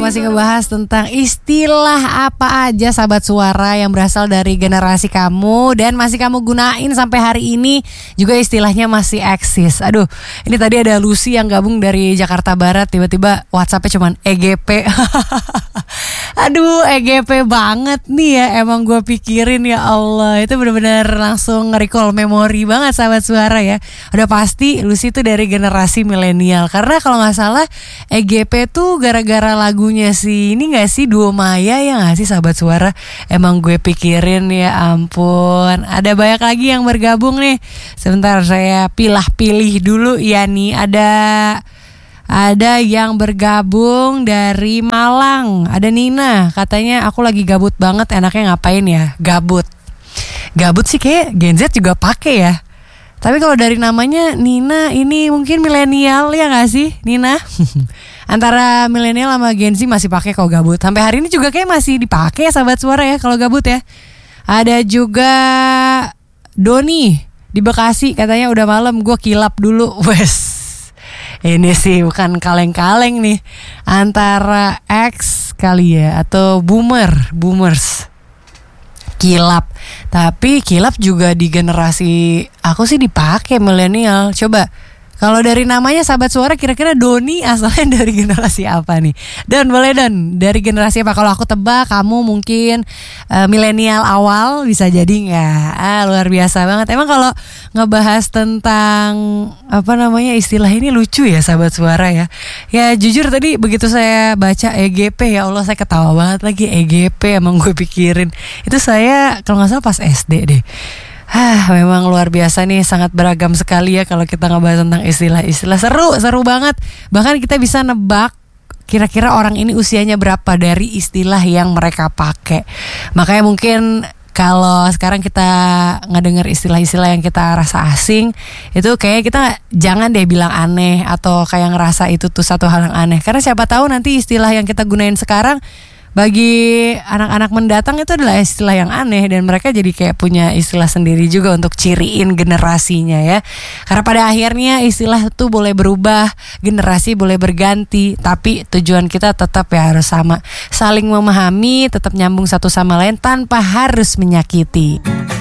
masih ngebahas tentang istilah apa aja sahabat suara yang berasal dari generasi kamu dan masih kamu gunain sampai hari ini juga istilahnya masih eksis. Aduh, ini tadi ada Lucy yang gabung dari Jakarta Barat, tiba-tiba WhatsApp-nya cuman EGP. Aduh, EGP banget nih ya. Emang gue pikirin ya Allah, itu benar-benar langsung nge-recall memori banget sahabat suara ya. Udah pasti Lucy itu dari generasi milenial. Karena kalau gak salah EGP tuh gara-gara lagunya si ini gak sih, Duo Maya ya gak sih sahabat suara. Emang gue pikirin ya ampun. Ada banyak lagi yang bergabung nih. Sebentar saya pilih dulu ya nih. Ada yang bergabung dari Malang. Ada Nina, katanya aku lagi gabut banget, enaknya ngapain ya? Gabut sih kayak Gen Z juga pakai ya. Tapi kalau dari namanya Nina ini mungkin milenial ya gak sih Nina? Antara milenial sama Gen Z masih pakai kalau gabut. Sampai hari ini juga kayak masih dipakai sahabat suara ya kalau gabut ya. Ada juga Doni di Bekasi, katanya udah malam gue kilap dulu. Wes. Ini sih bukan kaleng-kaleng nih. Antara X kali ya atau boomers. Kilap. Tapi kilap juga di generasi aku sih dipakai milenial. Coba kalau dari namanya sahabat suara kira-kira Doni asalnya dari generasi apa nih? Don, boleh Don, dari generasi apa? Kalau aku tebak kamu mungkin milenial awal, bisa jadi nggak? Luar biasa banget. Emang kalau ngebahas tentang apa namanya istilah ini lucu ya sahabat suara ya. Ya jujur tadi begitu saya baca EGP, ya Allah saya ketawa banget lagi. EGP emang gue pikirin itu saya kalau nggak salah pas SD deh. Memang luar biasa nih, sangat beragam sekali ya kalau kita ngebahas tentang istilah-istilah. Seru banget. Bahkan kita bisa nebak kira-kira orang ini usianya berapa dari istilah yang mereka pakai. Makanya mungkin kalau sekarang kita ngedenger istilah-istilah yang kita rasa asing, itu kayak kita jangan deh bilang aneh atau kayak ngerasa itu tuh satu hal yang aneh. Karena siapa tahu nanti istilah yang kita gunain sekarang bagi anak-anak mendatang itu adalah istilah yang aneh, dan mereka jadi kayak punya istilah sendiri juga untuk ciriin generasinya ya. Karena pada akhirnya istilah itu boleh berubah, generasi boleh berganti, tapi tujuan kita tetap ya harus sama, saling memahami, tetap nyambung satu sama lain tanpa harus menyakiti.